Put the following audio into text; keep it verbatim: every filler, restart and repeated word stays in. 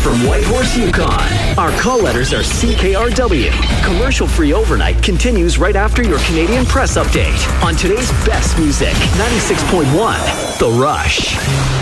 from Whitehorse, Yukon. Our call letters are C K R W. Commercial-free overnight continues right after your Canadian Press update on today's best music, ninety-six point one The Rush.